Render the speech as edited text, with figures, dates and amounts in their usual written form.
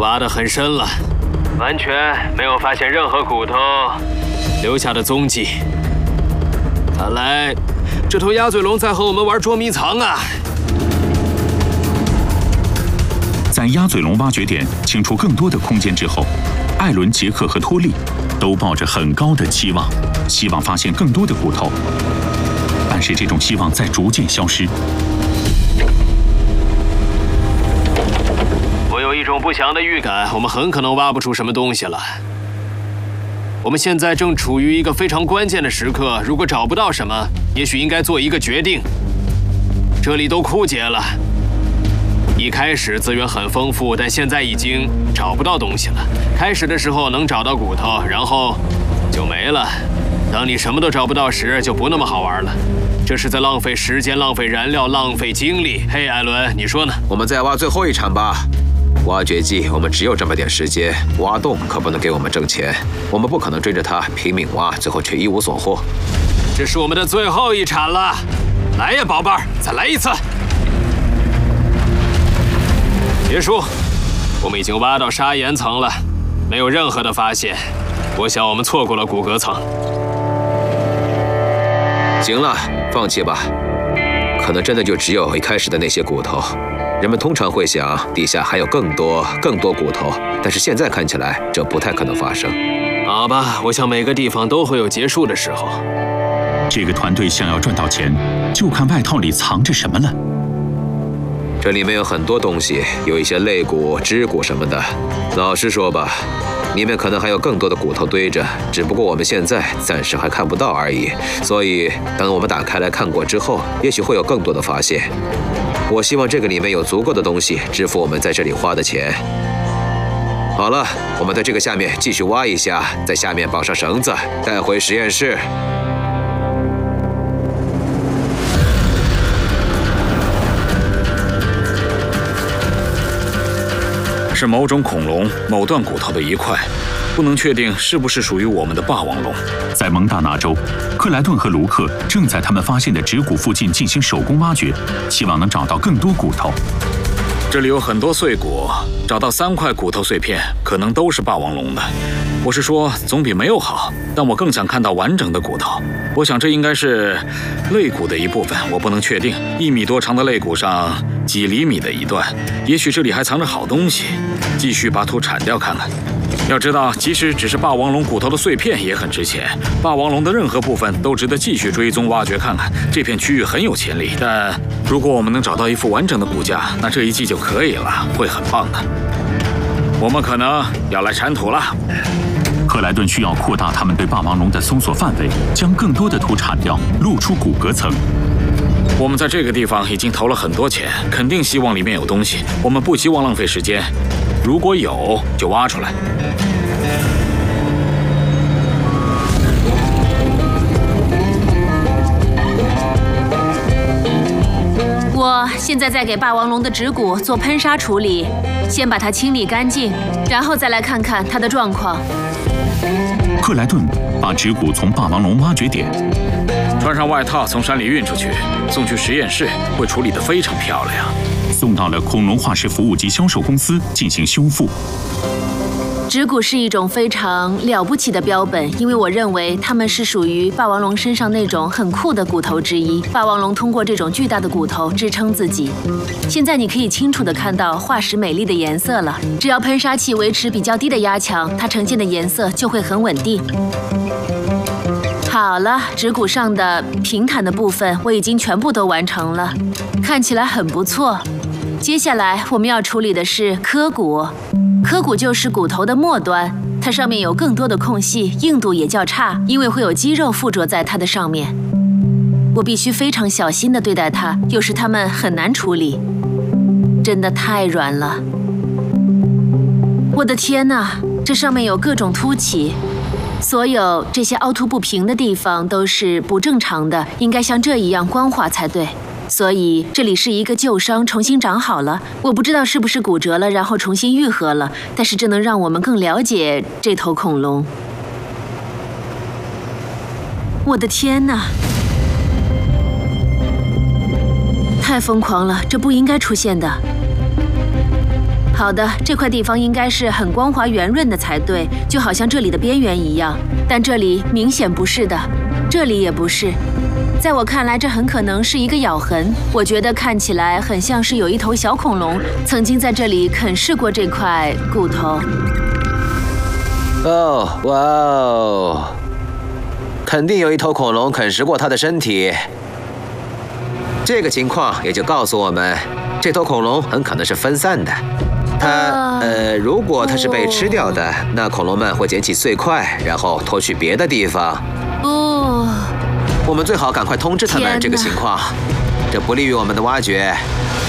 挖得很深了，完全没有发现任何骨头留下的踪迹。看来这头鸭嘴龙在和我们玩捉迷藏啊！ 在鸭嘴龙挖掘点清出更多的空间之后，艾伦、杰克和托利都抱着很高的期望，希望发现更多的骨头。但是这种希望在逐渐消失。 我有一种不祥的预感，我们很可能挖不出什么东西了。我们现在正处于一个非常关键的时刻，如果找不到什么，也许应该做一个决定。这里都枯竭了，一开始资源很丰富，但现在已经找不到东西了。开始的时候能找到骨头，然后就没了。当你什么都找不到时，就不那么好玩了。这是在浪费时间、浪费燃料、浪费精力。嘿，艾伦，你说呢？ 我们再挖最后一场吧。挖掘机，我们只有这么点时间，挖洞可不能给我们挣钱，我们不可能追着它拼命挖，最后却一无所获。 这是我们的最后一铲了，来呀，宝贝儿，再来一次。结束，我们已经挖到砂岩层了，没有任何的发现。我想我们错过了骨骼层。 行了，放弃吧，可能真的就只有一开始的那些骨头。人们通常会想，底下还有更多骨头，但是现在看起来，这不太可能发生。 好吧，我想每个地方都会有结束的时候。 这个团队想要赚到钱，就看外套里藏着什么了。 这里面有很多东西，有一些肋骨、肢骨什么的。老实说吧，里面可能还有更多的骨头堆着，只不过我们现在暂时还看不到而已。所以，等我们打开来看过之后，也许会有更多的发现。我希望这个里面有足够的东西支付我们在这里花的钱。好了，我们在这个下面继续挖一下，在下面绑上绳子，带回实验室。 是某种恐龙某段骨头的一块，不能确定是不是属于我们的霸王龙。 在蒙大拿州，克莱顿和卢克正在他们发现的指骨附近进行手工挖掘，希望能找到更多骨头。 这里有很多碎骨，找到3块骨头碎片，可能都是霸王龙的。我是说，总比没有好，但我更想看到完整的骨头。我想这应该是肋骨的一部分，我不能确定。1米多长的肋骨上几厘米的一段，也许这里还藏着好东西。继续把土铲掉看看。要知道，即使只是霸王龙骨头的碎片也很值钱，霸王龙的任何部分都值得继续追踪挖掘看看。这片区域很有潜力，但如果我们能找到一副完整的骨架，那这一季就可以了，会很棒的。我们可能要来铲土了。 克莱顿需要扩大他们对霸王龙的搜索范围，将更多的土铲掉，露出骨骼层。 我们在这个地方已经投了很多钱，肯定希望里面有东西。我们不希望浪费时间，如果有就挖出来。 我现在在给霸王龙的指骨做喷砂处理，先把它清理干净，然后再来看看它的状况。 克莱顿把指骨从霸王龙挖掘点穿上外套，从山里运出去，送去实验室，会处理得非常漂亮。 送到了恐龙化石服务及销售公司进行修复。 指骨是一种非常了不起的标本，因为我认为它们是属于霸王龙身上那种很酷的骨头之一。霸王龙通过这种巨大的骨头支撑自己。现在你可以清楚地看到化石美丽的颜色了。只要喷砂器维持比较低的压强，它呈现的颜色就会很稳定。好了，指骨上的平坦的部分我已经全部都完成了，看起来很不错。接下来我们要处理的是髁骨。髁骨就是骨头的末端，它上面有更多的空隙，硬度也较差，因为会有肌肉附着在它的上面。我必须非常小心地对待它，有时它们很难处理，真的太软了。我的天哪，这上面有各种凸起，所有这些凹凸不平的地方都是不正常的，应该像这一样光滑才对。所以这里是一个旧伤，重新长好了。我不知道是不是骨折了，然后重新愈合了，但是这能让我们更了解这头恐龙。我的天哪！太疯狂了，这不应该出现的。 好的，这块地方应该是很光滑圆润的才对，就好像这里的边缘一样。但这里明显不是的，这里也不是。在我看来，这很可能是一个咬痕。我觉得看起来很像是有一头小恐龙曾经在这里啃噬过这块骨头。 哦，哇哦！肯定有一头恐龙啃食过它的身体。这个情况也就告诉我们，这头恐龙很可能是分散的。如果它是被吃掉的，那恐龙们会捡起碎块，然后拖去别的地方。 不， 我们最好赶快通知他们这个情况，这不利于我们的挖掘。